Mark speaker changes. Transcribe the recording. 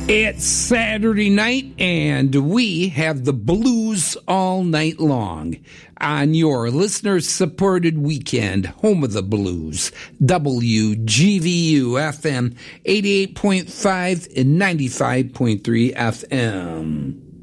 Speaker 1: It's Saturday night, and we have the blues all night long on your listener-supported weekend, home of the blues, WGVU-FM 88.5 and 95.3 FM.